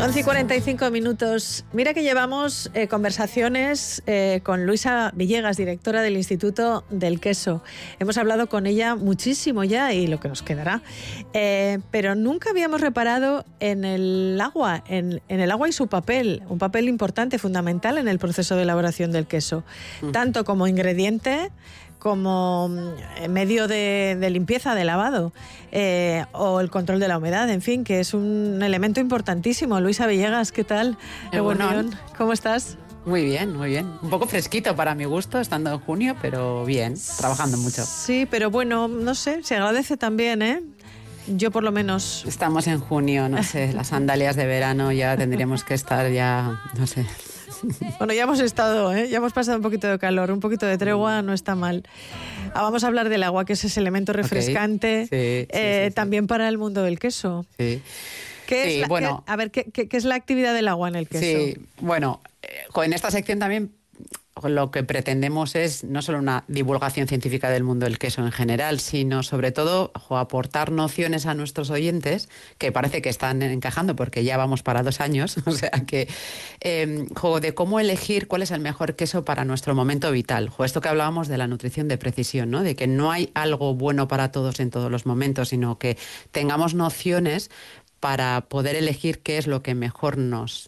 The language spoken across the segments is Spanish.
11:45. Mira que llevamos conversaciones con Luisa Villegas, directora del Instituto del Queso. Hemos hablado con ella muchísimo ya y lo que nos quedará. Pero nunca habíamos reparado en el agua, en el agua y su papel, un papel importante, fundamental en el proceso de elaboración del queso. Tanto como ingrediente, como medio de limpieza, de lavado, o el control de la humedad, en fin, que es un elemento importantísimo. Luisa Villegas, ¿qué tal? ¿Cómo estás? Muy bien, muy bien. Un poco fresquito para mi gusto, estando en junio, pero bien, trabajando mucho. Sí, pero bueno, no sé, se agradece también, ¿eh? Yo por lo menos... Estamos en junio, no sé, las sandalias de verano ya tendríamos que estar ya, no sé... Bueno, ya hemos estado, ya hemos pasado un poquito de calor, un poquito de tregua no está mal. Vamos a hablar del agua, que es ese elemento refrescante, sí. También para el mundo del queso. Sí. ¿Qué es la actividad del agua en el queso? Sí, bueno, en esta sección también lo que pretendemos es no solo una divulgación científica del mundo del queso en general, sino sobre todo aportar nociones a nuestros oyentes, que parece que están encajando porque ya vamos para 2 años, o sea que de cómo elegir cuál es el mejor queso para nuestro momento vital. Esto que hablábamos de la nutrición de precisión, ¿no? De que no hay algo bueno para todos en todos los momentos, sino que tengamos nociones para poder elegir qué es lo que mejor nos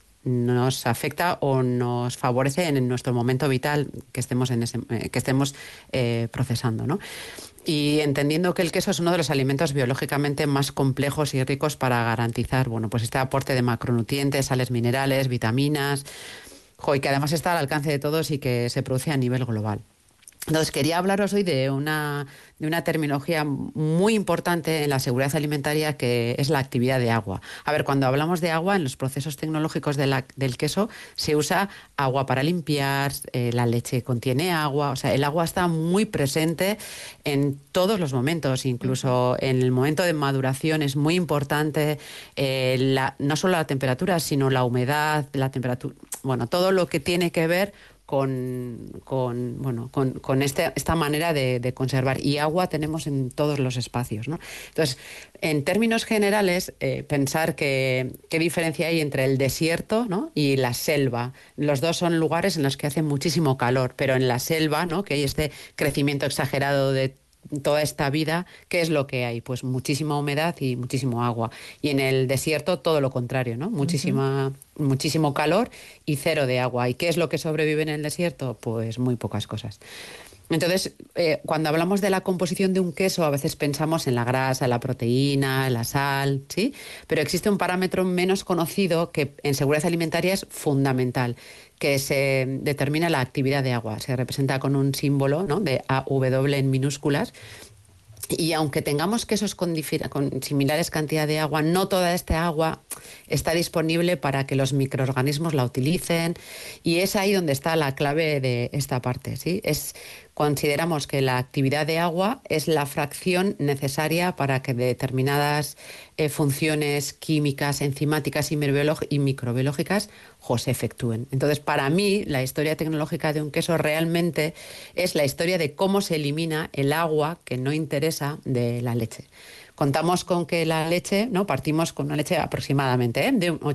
afecta o nos favorece en nuestro momento vital que estemos procesando, ¿no? Y entendiendo que el queso es uno de los alimentos biológicamente más complejos y ricos para garantizar, pues este aporte de macronutrientes, sales minerales, vitaminas, y que además está al alcance de todos y que se produce a nivel global. Entonces, quería hablaros hoy de una terminología muy importante en la seguridad alimentaria, que es la actividad de agua. A ver, cuando hablamos de agua, en los procesos tecnológicos del queso se usa agua para limpiar, la leche contiene agua, o sea, el agua está muy presente en todos los momentos, incluso en el momento de maduración es muy importante no solo la temperatura, sino la humedad, la temperatura, todo lo que tiene que ver con esta manera de conservar. Y agua tenemos en todos los espacios, ¿no? Entonces, en términos generales, pensar qué diferencia hay entre el desierto, ¿no?, y la selva. Los dos son lugares en los que hace muchísimo calor, pero en la selva, ¿no?, que hay este crecimiento exagerado de toda esta vida, ¿qué es lo que hay? Pues muchísima humedad y muchísimo agua. Y en el desierto todo lo contrario, ¿no? Muchísimo calor y cero de agua. ¿Y qué es lo que sobrevive en el desierto? Pues muy pocas cosas. Entonces, cuando hablamos de la composición de un queso, a veces pensamos en la grasa, la proteína, la sal, ¿sí? Pero existe un parámetro menos conocido que en seguridad alimentaria es fundamental, que se determina la actividad de agua. Se representa con un símbolo, ¿no?, de AW en minúsculas. Y aunque tengamos quesos con similares cantidades de agua, no toda esta agua está disponible para que los microorganismos la utilicen, y es ahí donde está la clave de esta parte, ¿sí? Consideramos que la actividad de agua es la fracción necesaria para que determinadas funciones químicas, enzimáticas y microbiológicas se efectúen. Entonces, para mí, la historia tecnológica de un queso realmente es la historia de cómo se elimina el agua que no interesa de la leche. Contamos con que la leche, ¿no?, partimos con una leche aproximadamente de un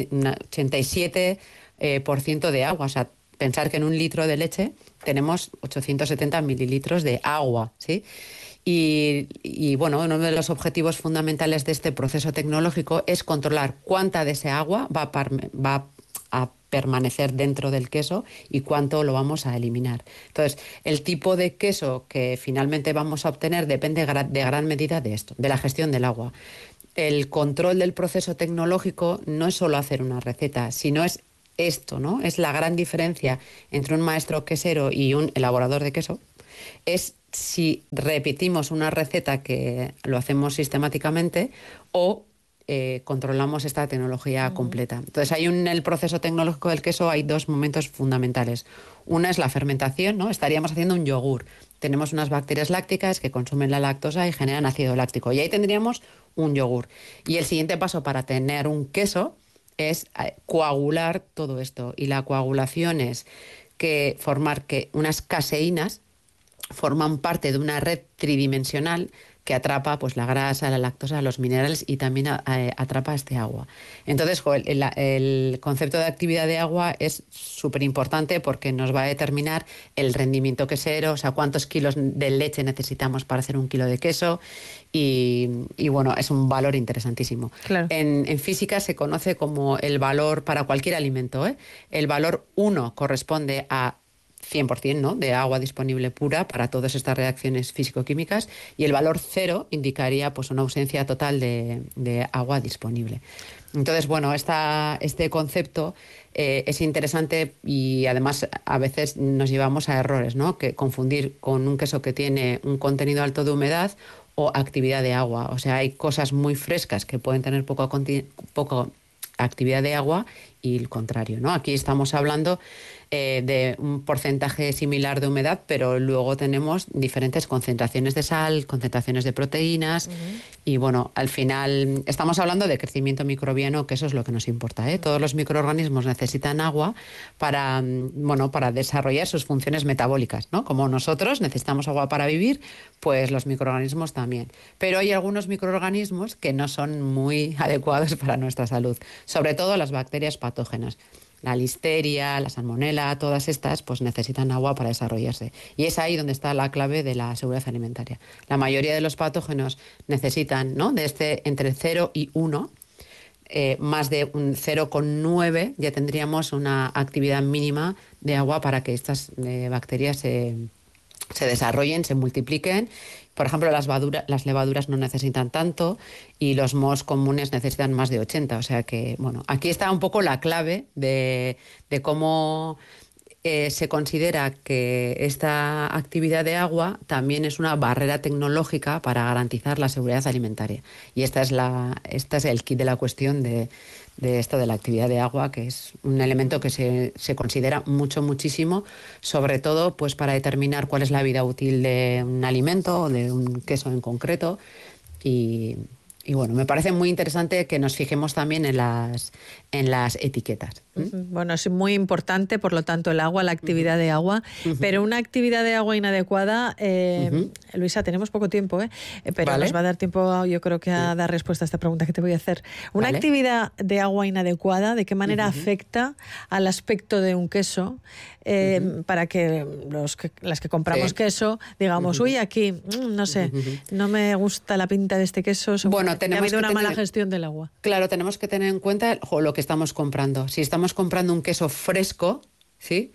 87% de agua. O sea, pensar que en un litro de leche tenemos 870 mililitros de agua, ¿sí? Y uno de los objetivos fundamentales de este proceso tecnológico es controlar cuánta de ese agua va a permanecer dentro del queso y cuánto lo vamos a eliminar. Entonces, el tipo de queso que finalmente vamos a obtener depende de gran medida de esto, de la gestión del agua. El control del proceso tecnológico no es solo hacer una receta, sino es esto, ¿no? Es la gran diferencia entre un maestro quesero y un elaborador de queso. Es si repetimos una receta que lo hacemos sistemáticamente o controlamos esta tecnología completa. Entonces, en el proceso tecnológico del queso hay 2 momentos fundamentales. Una es la fermentación, ¿no? Estaríamos haciendo un yogur. Tenemos unas bacterias lácticas que consumen la lactosa y generan ácido láctico. Y ahí tendríamos un yogur. Y el siguiente paso para tener un queso es coagular todo esto. Y la coagulación es formar que unas caseínas forman parte de una red tridimensional que atrapa pues la grasa, la lactosa, los minerales y también atrapa este agua. Entonces, el concepto de actividad de agua es súper importante porque nos va a determinar el rendimiento quesero, o sea, cuántos kilos de leche necesitamos para hacer 1 kilo de queso y bueno, es un valor interesantísimo. Claro. En física se conoce como el valor para cualquier alimento, ¿eh? El valor 1 corresponde a 100%, ¿no?, de agua disponible pura para todas estas reacciones físico-químicas, y el valor 0 indicaría pues una ausencia total de agua disponible. Entonces, bueno, este concepto es interesante y además a veces nos llevamos a errores, ¿no?, que confundir con un queso que tiene un contenido alto de humedad o actividad de agua. O sea, hay cosas muy frescas que pueden tener poco actividad de agua y el contrario, ¿no? Aquí estamos hablando de un porcentaje similar de humedad, pero luego tenemos diferentes concentraciones de sal, concentraciones de proteínas y bueno, al final estamos hablando de crecimiento microbiano, que eso es lo que nos importa, ¿eh? Todos los microorganismos necesitan agua para desarrollar sus funciones metabólicas, ¿no? Como nosotros necesitamos agua para vivir, pues los microorganismos también. Pero hay algunos microorganismos que no son muy adecuados para nuestra salud, sobre todo las bacterias patógenas. La listeria, la salmonela, todas estas pues necesitan agua para desarrollarse. Y es ahí donde está la clave de la seguridad alimentaria. La mayoría de los patógenos necesitan, ¿no?, de entre 0 y 1, más de un 0,9 ya tendríamos una actividad mínima de agua para que estas bacterias se desarrollen, se multipliquen. Por ejemplo, las levaduras no necesitan tanto y los mohos comunes necesitan más de 80. O sea que, bueno, aquí está un poco la clave de cómo se considera que esta actividad de agua también es una barrera tecnológica para garantizar la seguridad alimentaria. Y este es el kit de la cuestión de esto de la actividad de agua, que es un elemento que se considera muchísimo, sobre todo pues para determinar cuál es la vida útil de un alimento o de un queso en concreto. Y bueno, me parece muy interesante que nos fijemos también en las etiquetas. Bueno, es muy importante, por lo tanto, el agua, la actividad de agua, pero una actividad de agua inadecuada, Luisa, tenemos poco tiempo, pero ¿Vale? nos va a dar tiempo, yo creo que a dar respuesta a esta pregunta que te voy a hacer. Una ¿Vale? actividad de agua inadecuada, ¿de qué manera afecta al aspecto de un queso? Para que las que compramos queso digamos, uy, aquí, no sé, no me gusta la pinta de este queso, bueno, ha habido una mala gestión del agua. Claro, tenemos que tener en cuenta lo que estamos comprando. Si estamos comprando un queso fresco, ¿sí?,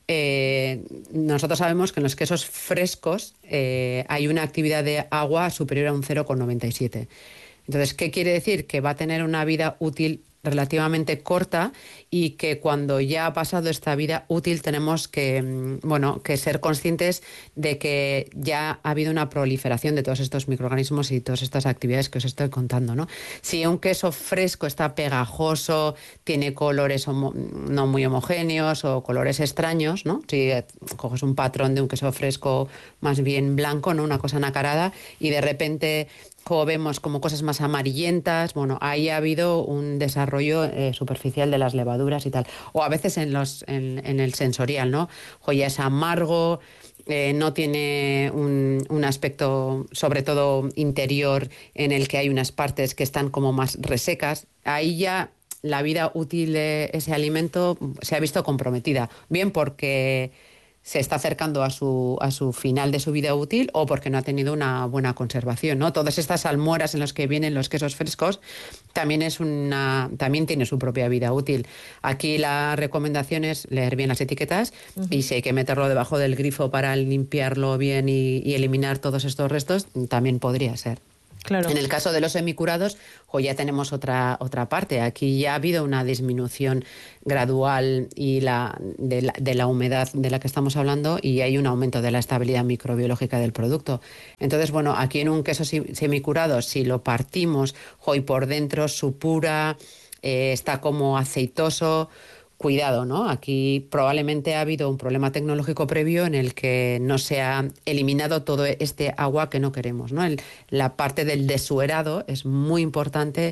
nosotros sabemos que en los quesos frescos hay una actividad de agua superior a un 0,97. Entonces, ¿qué quiere decir? Que va a tener una vida útil relativamente corta y que cuando ya ha pasado esta vida útil tenemos que ser conscientes de que ya ha habido una proliferación de todos estos microorganismos y todas estas actividades que os estoy contando, ¿no? Si un queso fresco está pegajoso, tiene colores no muy homogéneos o colores extraños, ¿no? Si coges un patrón de un queso fresco más bien blanco, ¿no?, una cosa nacarada, y de repente vemos como cosas más amarillentas, bueno, ahí ha habido un desarrollo superficial de las levaduras y tal. O a veces en el sensorial, ¿no? Ya es amargo, no tiene un aspecto, sobre todo interior, en el que hay unas partes que están como más resecas. Ahí ya la vida útil de ese alimento se ha visto comprometida, bien porque se está acercando a su final de su vida útil o porque no ha tenido una buena conservación, ¿no? Todas estas salmueras en las que vienen los quesos frescos también tiene su propia vida útil. Aquí la recomendación es leer bien las etiquetas y si hay que meterlo debajo del grifo para limpiarlo bien y eliminar todos estos restos, también podría ser. Claro. En el caso de los semicurados, ya tenemos otra parte. Aquí ya ha habido una disminución gradual de la humedad de la que estamos hablando y hay un aumento de la estabilidad microbiológica del producto. Entonces, bueno, aquí en un queso semicurado, si lo partimos, y por dentro supura, está como aceitoso, cuidado, ¿no? Aquí probablemente ha habido un problema tecnológico previo en el que no se ha eliminado todo este agua que no queremos, ¿no? La parte del desuerado es muy importante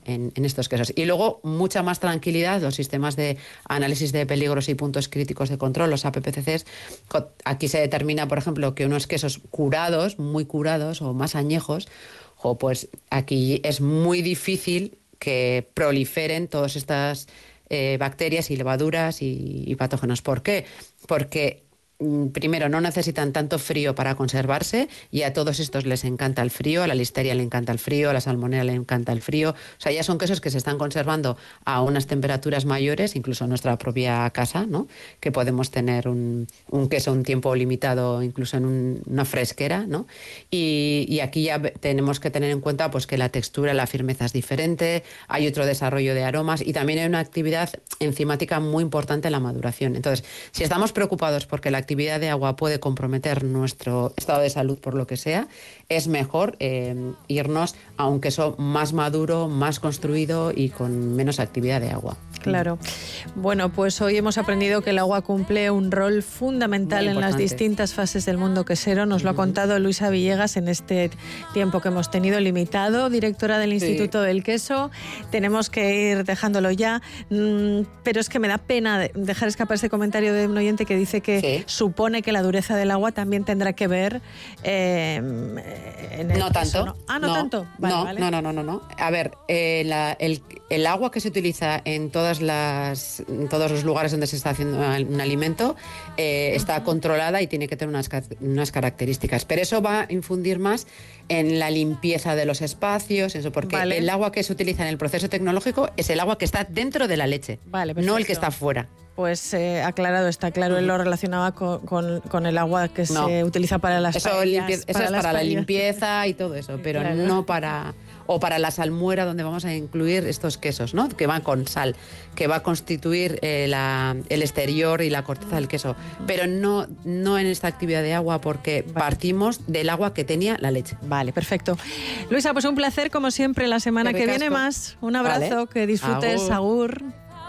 en estos quesos. Y luego mucha más tranquilidad, los sistemas de análisis de peligros y puntos críticos de control, los APPCCs. Aquí se determina, por ejemplo, que unos quesos curados, muy curados o más añejos, pues aquí es muy difícil que proliferen todas estas bacterias y levaduras y patógenos. ¿Por qué? Porque primero, no necesitan tanto frío para conservarse y a todos estos les encanta el frío, a la listeria le encanta el frío, a la salmonela le encanta el frío. O sea, ya son quesos que se están conservando a unas temperaturas mayores, incluso en nuestra propia casa, ¿no? Que podemos tener un queso un tiempo limitado, incluso en una fresquera, ¿no? Y aquí ya tenemos que tener en cuenta pues que la textura, la firmeza es diferente, hay otro desarrollo de aromas y también hay una actividad enzimática muy importante en la maduración. Entonces, si estamos preocupados porque la actividad de agua puede comprometer nuestro estado de salud por lo que sea, es mejor irnos a un queso más maduro, más construido y con menos actividad de agua. Claro. Bueno, pues hoy hemos aprendido que el agua cumple un rol fundamental en las distintas fases del mundo quesero. Nos lo ha contado Luisa Villegas en este tiempo que hemos tenido limitado, directora del Instituto del Queso. Tenemos que ir dejándolo ya, pero es que me da pena dejar escapar este comentario de un oyente que dice que supone que la dureza del agua también tendrá que ver en el no queso, tanto. ¿no? Ah, no tanto. Vale, No. A ver, el agua que se utiliza en todos los lugares donde se está haciendo un alimento está controlada y tiene que tener unas características. Pero eso va a infundir más en la limpieza de los espacios, eso, porque el agua que se utiliza en el proceso tecnológico es el agua que está dentro de la leche, no el que está fuera. Pues aclarado, está claro, él lo relacionaba con el agua que se utiliza para las paellas. Eso es para la limpieza y todo eso, pero no para la salmuera donde vamos a incluir estos quesos, ¿no? Que van con sal, que va a constituir el exterior y la corteza del queso, pero no en esta actividad de agua porque partimos del agua que tenía la leche. Vale, perfecto. Luisa, pues un placer como siempre, la semana que viene más. Un abrazo, que disfrutes, agur.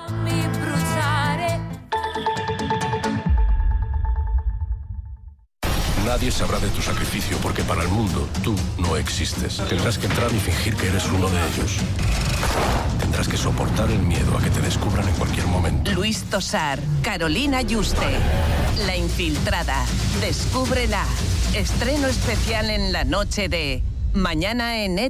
Nadie sabrá de tu sacrificio porque para el mundo tú no existes. Tendrás que entrar y fingir que eres uno de ellos. Tendrás que soportar el miedo a que te descubran en cualquier momento. Luis Tosar, Carolina Yuste, La Infiltrada. Descúbrela. Estreno especial en la noche de mañana en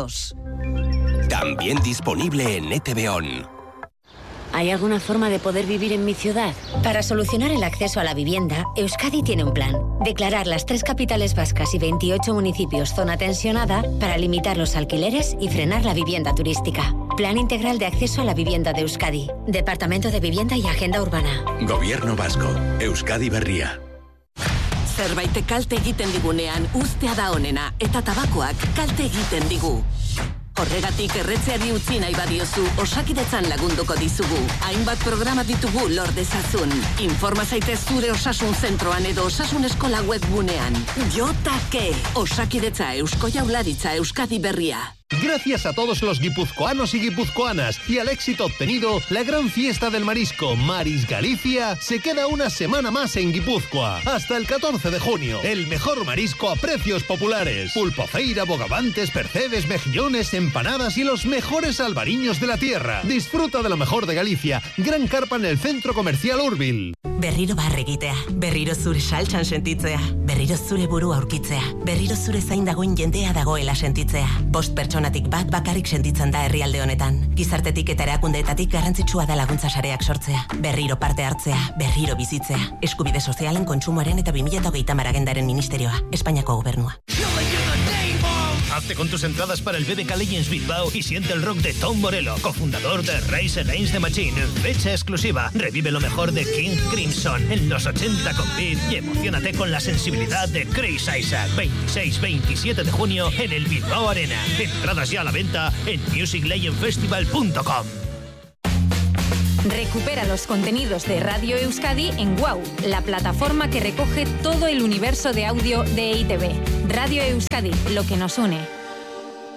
ETV2. También disponible en ETV On. ¿Hay alguna forma de poder vivir en mi ciudad? Para solucionar el acceso a la vivienda, Euskadi tiene un plan. Declarar las 3 capitales vascas y 28 municipios zona tensionada para limitar los alquileres y frenar la vivienda turística. Plan Integral de Acceso a la Vivienda de Euskadi. Departamento de Vivienda y Agenda Urbana. Gobierno Vasco. Euskadi Berria. Zerbait kalte egiten digunean uztea da onena eta tabakoak kalte egiten digu. Horregatik erretzeari utzi nahi badiozu, Osakidetzan lagunduko dizugu. Hainbat programa ditugu lor dezazun. Informa zaitez zure osasun zentroan edo osasun eskola webgunean. JK. Osakidetza Eusko Jaurlaritza Euskadi Berria. Gracias a todos los guipuzcoanos y guipuzcoanas y al éxito obtenido, la gran fiesta del marisco Maris Galicia se queda una semana más en Guipúzcoa. Hasta el 14 de junio, el mejor marisco a precios populares. Pulpofeira, bogavantes, percebes, mejillones, empanadas y los mejores albariños de la tierra. Disfruta de lo mejor de Galicia. Gran carpa en el Centro Comercial Urbil. Berriro barregitea, berriro zure saltsan sentitzea, berriro zure burua aurkitzea, berriro zure zain dagoen jendea dagoela sentitzea. 5 pertsonatik bat bakarrik sentitzen da herrialde honetan. Gizartetik eta erakundeetatik garrantzitsua da laguntza sareak sortzea, berriro parte hartzea, berriro bizitzea. Eskubide sozialen, kontsumoaren eta 2030 agendaren ministerioa, Espainiako gobernua. Hazte con tus entradas para el BBK Legends Bilbao y siente el rock de Tom Morello, cofundador de Rise Against the Machine. Fecha exclusiva. Revive lo mejor de King Crimson en los 80 con Beat y emocionate con la sensibilidad de Chris Isaac. 26-27 de junio en el Bilbao Arena. Entradas ya a la venta en musiclegendfestival.com. Recupera los contenidos de Radio Euskadi en WOW, la plataforma que recoge todo el universo de audio de EITV. Radio Euskadi, lo que nos une.